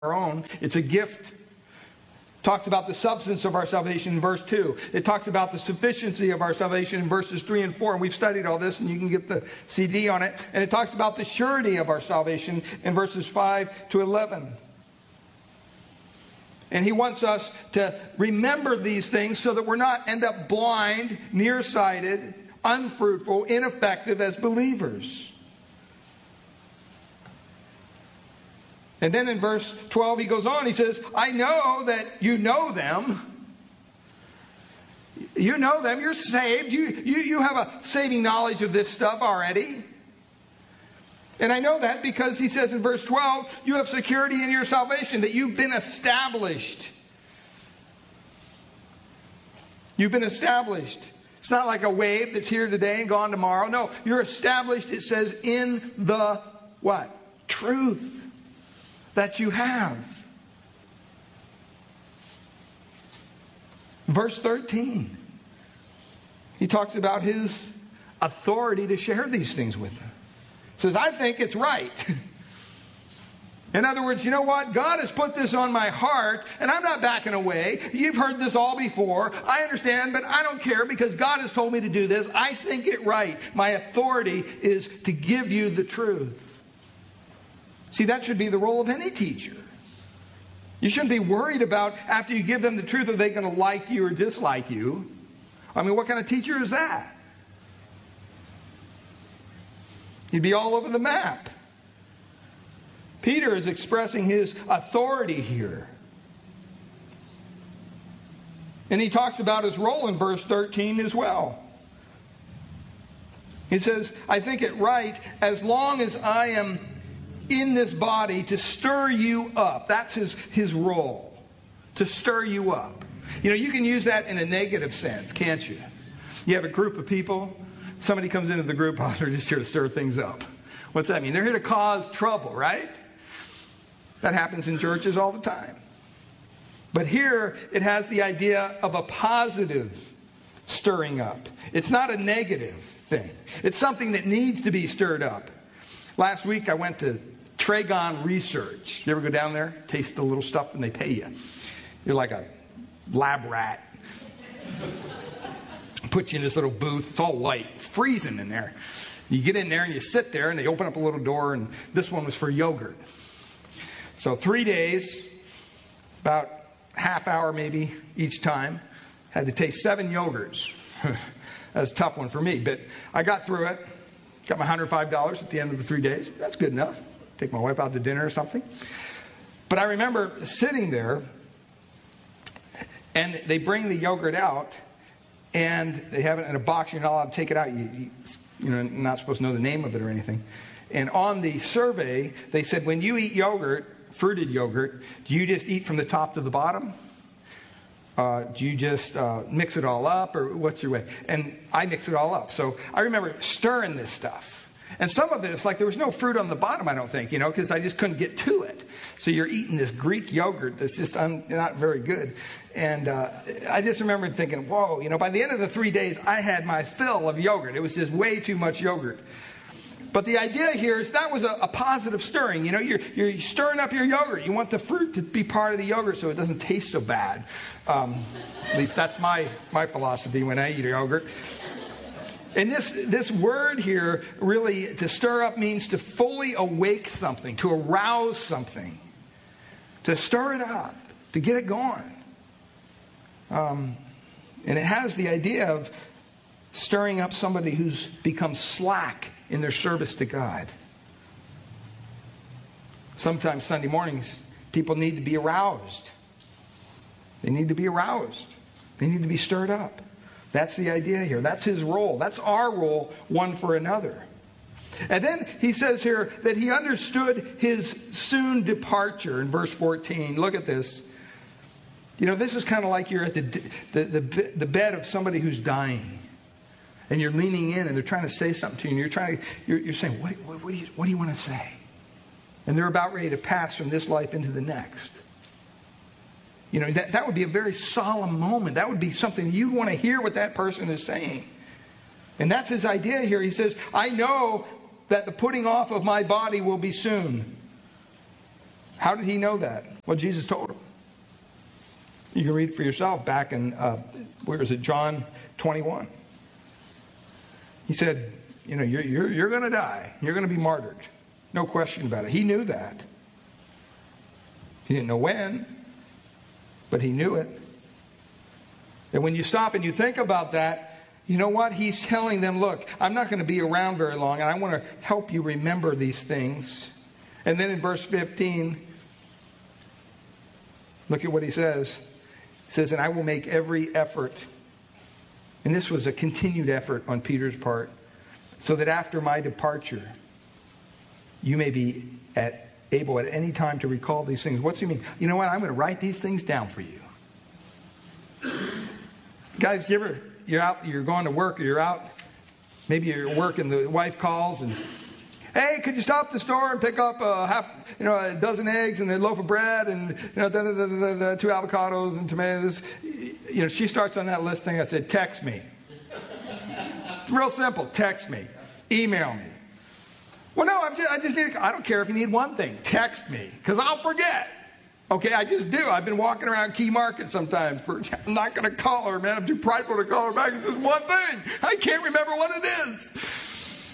our own. It's a gift. Talks about the substance of our salvation in verse 2. It talks about the sufficiency of our salvation in verses 3 and 4. And we've studied all this, and you can get the CD on it. And it talks about the surety of our salvation in verses 5 to 11. And he wants us to remember these things so that we're not end up blind, nearsighted, unfruitful, ineffective as believers. And then in verse 12 he goes on, he says, I know that you know them. You know them, you're saved. You have a saving knowledge of this stuff already. And I know that because he says in verse 12, you have security in your salvation, that you've been established. You've been established. It's not like a wave that's here today and gone tomorrow. No, you're established, it says, in the what? Truth that you have. Verse 13. He talks about his authority to share these things with them. He says, I think it's right. In other words, you know what? God has put this on my heart, and I'm not backing away. You've heard this all before. I understand, but I don't care because God has told me to do this. I think it right. My authority is to give you the truth. See, that should be the role of any teacher. You shouldn't be worried about, after you give them the truth, are they going to like you or dislike you? I mean, what kind of teacher is that? You'd be all over the map. Peter is expressing his authority here. And he talks about his role in verse 13 as well. He says, I think it right, as long as I am in this body, to stir you up. That's his role. To stir you up. You know, you can use that in a negative sense, can't you? You have a group of people. Somebody comes into the group, oh, they're just here to stir things up. What's that mean? They're here to cause trouble, right? That happens in churches all the time. But here, it has the idea of a positive stirring up. It's not a negative thing. It's something that needs to be stirred up. Last week, I went to Tragon Research. You ever go down there, taste the little stuff, and they pay you? You're like a lab rat. Put you in this little booth. It's all white. It's freezing in there. You get in there and you sit there, and they open up a little door, and this one was for yogurt. So 3 days, about half hour maybe each time. Had to taste 7 yogurts. That's a tough one for me, but I got through it. Got my $105 at the end of the 3 days. That's good enough. Take my wife out to dinner or something. But I remember sitting there, and they bring the yogurt out, and they have it in a box. You're not allowed to take it out. You're not supposed to know the name of it or anything. And on the survey, they said, when you eat yogurt, fruited yogurt, do you just eat from the top to the bottom? Do you just mix it all up, or what's your way? And I mix it all up. So I remember stirring this stuff. And some of it, it's like there was no fruit on the bottom, I don't think, because I just couldn't get to it. So you're eating this Greek yogurt that's just not very good. And I just remember thinking, whoa, by the end of the 3 days, I had my fill of yogurt. It was just way too much yogurt. But the idea here is that was a positive stirring. You're stirring up your yogurt. You want the fruit to be part of the yogurt so it doesn't taste so bad. At least that's my philosophy when I eat yogurt. And this word here, really, to stir up means to fully awake something, to arouse something, to stir it up, to get it going. And it has the idea of stirring up somebody who's become slack in their service to God. Sometimes Sunday mornings, people need to be aroused. They need to be aroused. They need to be stirred up. That's the idea here. That's his role. That's our role, one for another. And then he says here that he understood his soon departure in verse 14. Look at this. This is kind of like you're at the bed of somebody who's dying. And you're leaning in and they're trying to say something to you. And you're saying, what do you want to say? And they're about ready to pass from this life into the next. That would be a very solemn moment. That would be something you want to hear what that person is saying. And that's his idea here. He says, I know that the putting off of my body will be soon. How did he know that? Well, Jesus told him. You can read it for yourself back in, where is it, John 21. He said, you're going to die. You're going to be martyred. No question about it. He knew that. He didn't know when, but he knew it. And when you stop and you think about that, you know what? He's telling them, look, I'm not going to be around very long, and I want to help you remember these things. And then in verse 15, look at what he says. He says, and I will make every effort. And this was a continued effort on Peter's part, so that after my departure, you may be able at any time to recall these things. What's he mean? You know what? I'm going to write these things down for you. Guys, you're going to work, or you're out, maybe you're at work and the wife calls and, hey, could you stop at the store and pick up a dozen eggs and a loaf of bread and 2 avocados and tomatoes? She starts on that list thing. I said, text me. It's real simple. Text me. Email me. Well, no, I don't care if you need one thing. Text me, because I'll forget. Okay, I just do. I've been walking around Key Market sometimes. I'm not going to call her, man. I'm too prideful to call her back. It's just one thing. I can't remember what it is.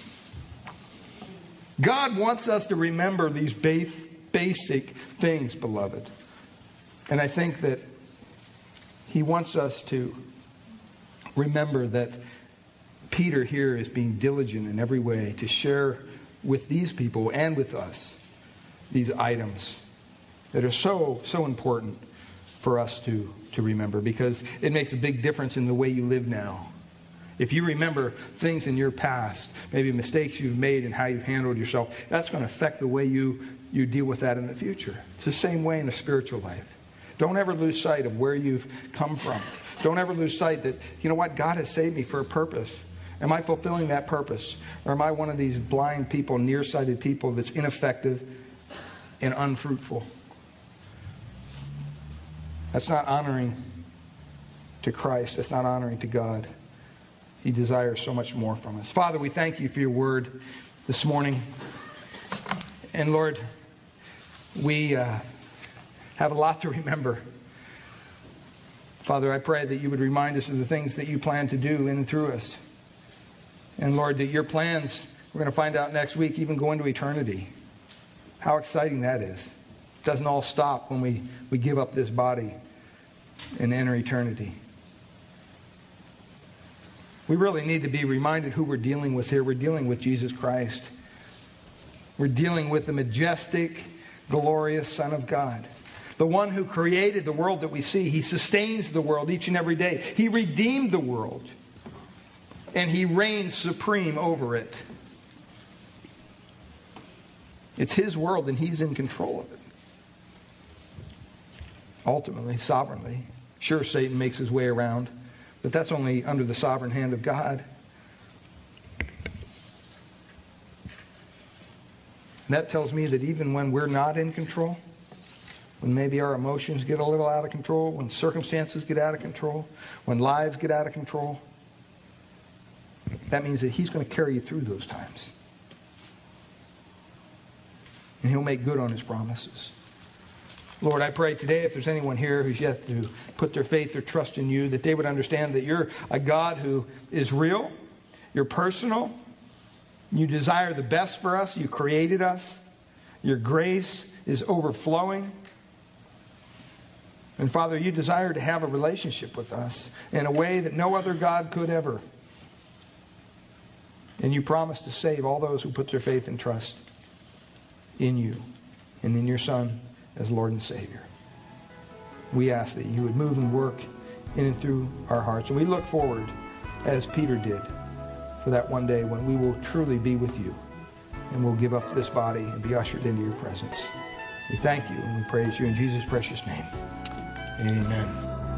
God wants us to remember these basic things, beloved. And I think that he wants us to remember that Peter here is being diligent in every way to share with these people and with us these items that are so important for us to remember, because it makes a big difference in the way you live now. If you remember things in your past, maybe mistakes you've made and how you've handled yourself, that's going to affect the way you deal with that in the future. It's the same way in a spiritual life. Don't ever lose sight of where you've come from. Don't ever lose sight that, you know what, God has saved me for a purpose. Am I fulfilling that purpose? Or am I one of these blind people, nearsighted people that's ineffective and unfruitful? That's not honoring to Christ. That's not honoring to God. He desires so much more from us. Father, we thank you for your word this morning. And Lord, we have a lot to remember. Father, I pray that you would remind us of the things that you plan to do in and through us. And Lord, that your plans, we're going to find out next week, even go into eternity. How exciting that is. It doesn't all stop when we give up this body and enter eternity. We really need to be reminded who we're dealing with here. We're dealing with Jesus Christ. We're dealing with the majestic, glorious Son of God. The one who created the world that we see. He sustains the world each and every day. He redeemed the world. And he reigns supreme over it. It's his world and he's in control of it. Ultimately, sovereignly. Sure, Satan makes his way around, but that's only under the sovereign hand of God. And that tells me that even when we're not in control, when maybe our emotions get a little out of control, when circumstances get out of control, when lives get out of control, that means that he's going to carry you through those times. And he'll make good on his promises. Lord, I pray today if there's anyone here who's yet to put their faith or trust in you, that they would understand that you're a God who is real, you're personal, you desire the best for us, you created us, your grace is overflowing. And Father, you desire to have a relationship with us in a way that no other God could ever. And you promise to save all those who put their faith and trust in you and in your Son as Lord and Savior. We ask that you would move and work in and through our hearts. And we look forward, as Peter did, for that one day when we will truly be with you and we'll give up this body and be ushered into your presence. We thank you and we praise you in Jesus' precious name. Amen.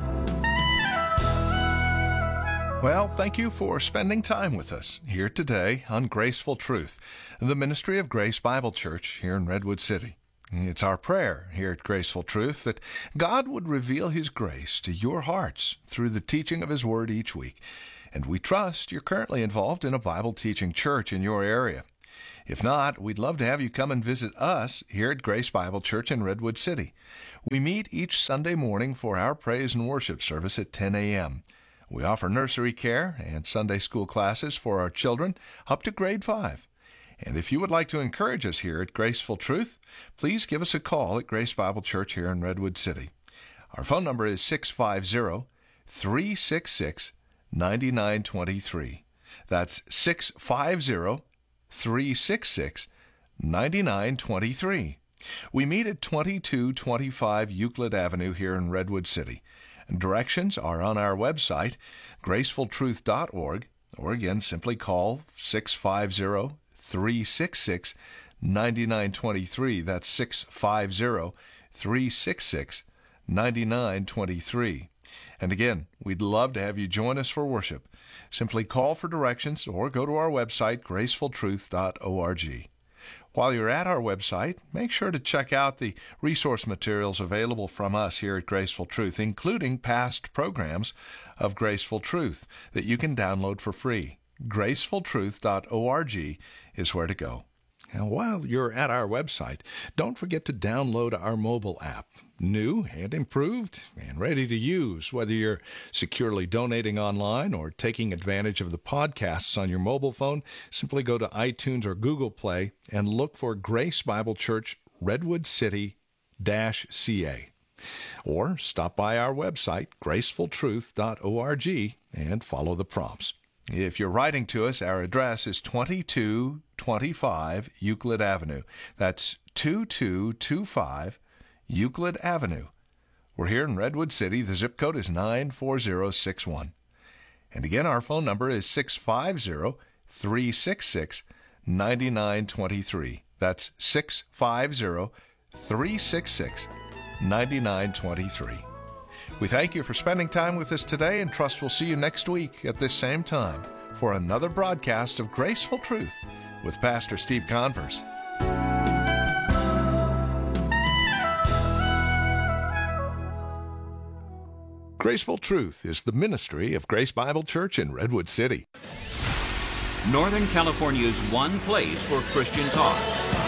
Well, thank you for spending time with us here today on Graceful Truth, the ministry of Grace Bible Church here in Redwood City. It's our prayer here at Graceful Truth that God would reveal his grace to your hearts through the teaching of his word each week. And we trust you're currently involved in a Bible teaching church in your area. If not, we'd love to have you come and visit us here at Grace Bible Church in Redwood City. We meet each Sunday morning for our praise and worship service at 10 a.m. We offer nursery care and Sunday school classes for our children up to grade 5. And if you would like to encourage us here at Graceful Truth, please give us a call at Grace Bible Church here in Redwood City. Our phone number is 650-366-9923. That's 650-366-9923. We meet at 2225 Euclid Avenue here in Redwood City. And directions are on our website, gracefultruth.org, or again, simply call 650-366-9923. That's 650-366-9923. And again, we'd love to have you join us for worship. Simply call for directions or go to our website, gracefultruth.org. While you're at our website, make sure to check out the resource materials available from us here at Graceful Truth, including past programs of Graceful Truth that you can download for free. gracefultruth.org is where to go. And while you're at our website, don't forget to download our mobile app. New and improved and ready to use, whether you're securely donating online or taking advantage of the podcasts on your mobile phone. Simply go to iTunes or Google Play and look for Grace Bible Church Redwood City-CA. Or stop by our website, gracefultruth.org, and follow the prompts. If you're writing to us, our address is 2225 Euclid Avenue. That's 2225 Euclid Avenue. We're here in Redwood City. The zip code is 94061. And again, our phone number is 650-366-9923. That's 650-366-9923. We thank you for spending time with us today and trust we'll see you next week at this same time for another broadcast of Graceful Truth with Pastor Steve Converse. Graceful Truth is the ministry of Grace Bible Church in Redwood City. Northern California's one place for Christian talk.